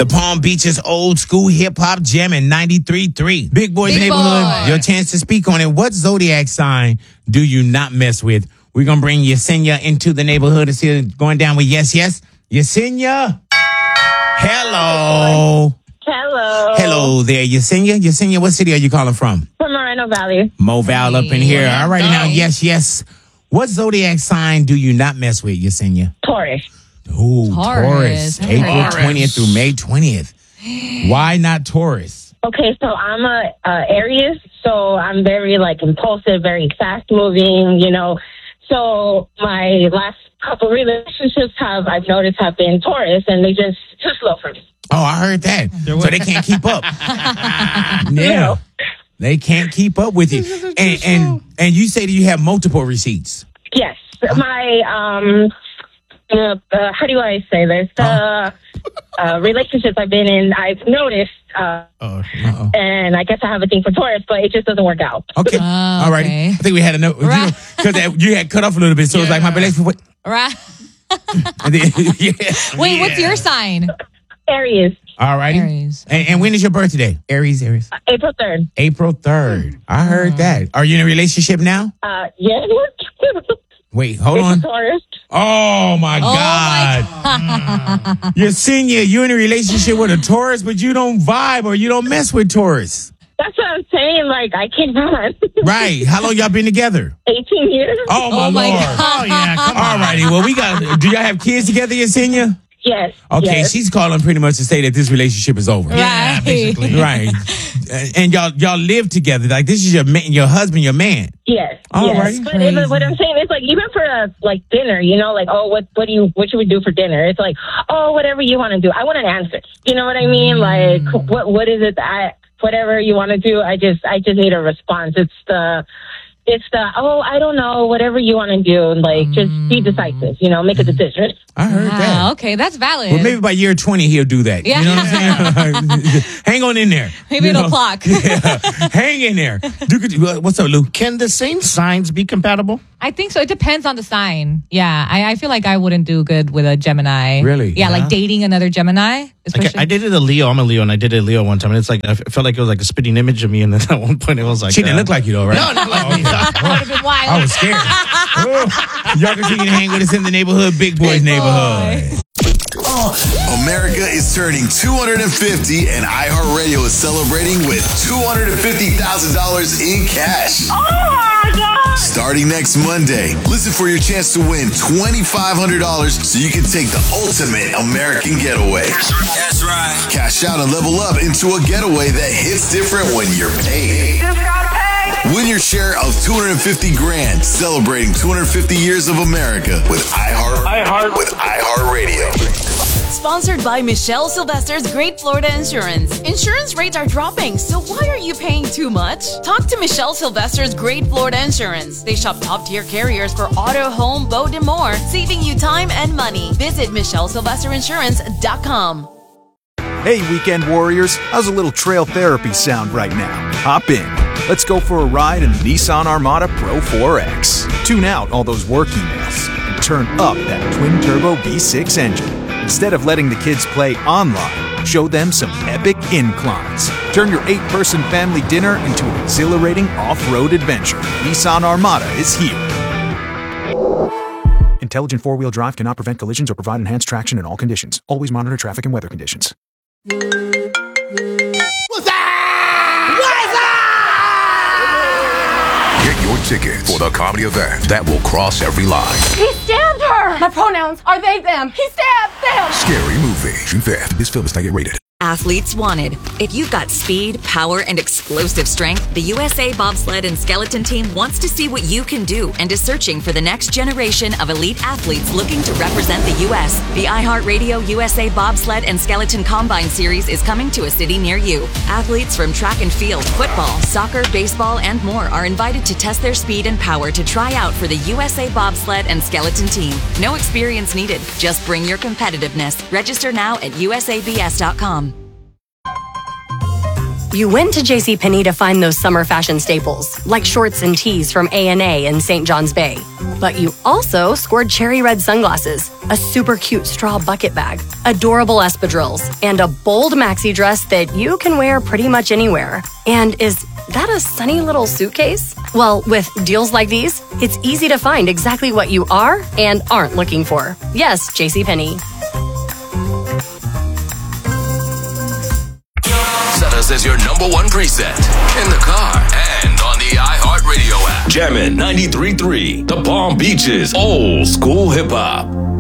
The Palm Beach's old school hip hop gem in 93.3. Big Boy's Neighborhood. Your chance to speak on it. What zodiac sign do you not mess with? We're going to bring Yesenia into the neighborhood and see it going down with Yes. Yesenia. Hello. Hello there, Yesenia. Yesenia, what city are you calling from? From Moreno Valley. Moval up in here. All right, now, yes. What zodiac sign do you not mess with, Yesenia? Taurus. Ooh, Taurus. April 20th through May 20th. Why not Taurus? Okay, so I'm a Aries, so I'm very impulsive, very fast moving, So my last couple relationships I've noticed have been Taurus, and they just too slow for me. Oh, I heard that. So they can't keep up. Yeah. They can't keep up with you. And you say that you have multiple receipts. Yes. My, how do I say this? Relationships I've been in, I've noticed, and I guess I have a thing for Taurus, but it just doesn't work out. Okay. All right. I think we had a note. Because you had cut off a little bit, so it's like my relationship. Right. Yeah. Wait, what's your sign? Aries. All righty. Aries. And when is your birthday? Aries. April 3rd. April 3rd. I heard that. Are you in a relationship now? Yes. Wait, hold on. Taurus. Oh, my God. Yesenia, you're in a relationship with a Taurus, but you don't vibe or you don't mess with Taurus. That's what I'm saying. I cannot. Right. How long y'all been together? 18 years. Oh, my Lord. God. Oh, yeah. Come on. All righty. Well, do y'all have kids together, Yesenia? Yes. Okay, yes. She's calling pretty much to say that this relationship is over. Yeah, basically. Right. And y'all live together. Like, this is your husband, your man. Yes. All yes. right. But what I'm saying is even for dinner, what should we do for dinner? It's whatever you want to do. I want an answer. You know what I mean? What is it that whatever you want to do, I just need a response. It's the I don't know, whatever you want to do. Just be decisive, make a decision. I heard that. Okay, that's valid. Well, maybe by year 20, he'll do that. Yeah. You know what I'm saying? Hang on in there. Maybe it'll clock. Yeah. Hang in there. What's up, Lou? Can the same signs be compatible? I think so. It depends on the sign. Yeah, I feel like I wouldn't do good with a Gemini. Really? Yeah, like dating another Gemini. Like I dated a Leo. I'm a Leo, and I dated a Leo one time. And it's I felt like it was like a spitting image of me. And then at one point, it was like she didn't look like you though, right? No, not like me. That would have been wild. I was scared. Y'all continue to hang with us in the neighborhood, Big Boy's Neighborhood. America is turning 250 and iHeartRadio is celebrating with $250,000 in cash. Oh my God! Starting next Monday, listen for your chance to win $2,500 so you can take the ultimate American getaway. That's right. Cash out and level up into a getaway that hits different when you're paid. Just got paid. Win your share of $250 grand, celebrating 250 years of America with iHeartRadio. Sponsored by Michelle Sylvester's Great Florida Insurance. Insurance rates are dropping, so why are you paying too much? Talk to Michelle Sylvester's Great Florida Insurance. They shop top-tier carriers for auto, home, boat, and more, saving you time and money. Visit MichelleSylvesterInsurance.com. Hey, weekend warriors, how's a little trail therapy sound right now? Hop in. Let's go for a ride in the Nissan Armada Pro 4X. Tune out all those work emails and turn up that twin-turbo V6 engine. Instead of letting the kids play online, show them some epic inclines. Turn your 8-person family dinner into an exhilarating off-road adventure. Nissan Armada is here. Intelligent four-wheel drive cannot prevent collisions or provide enhanced traction in all conditions. Always monitor traffic and weather conditions. What's up? Get your ticket for the comedy event that will cross every line. He stabbed her! My pronouns are they, them. He stabbed them! Scary Movie. June 5th. This film is not yet rated. Athletes wanted. If you've got speed, power, and explosive strength, the USA Bobsled and Skeleton Team wants to see what you can do and is searching for the next generation of elite athletes looking to represent the U.S. The iHeartRadio USA Bobsled and Skeleton Combine Series is coming to a city near you. Athletes from track and field, football, soccer, baseball, and more are invited to test their speed and power to try out for the USA Bobsled and Skeleton Team. No experience needed. Just bring your competitiveness. Register now at usabs.com. You went to JCPenney to find those summer fashion staples, like shorts and tees from A&A in St. John's Bay. But you also scored cherry red sunglasses, a super cute straw bucket bag, adorable espadrilles, and a bold maxi dress that you can wear pretty much anywhere. And is that a sunny little suitcase? Well, with deals like these, it's easy to find exactly what you are and aren't looking for. Yes, JCPenney. Set us as your number one preset in the car and on the iHeartRadio app. Jammin' 93.3, the Palm Beaches old school hip hop.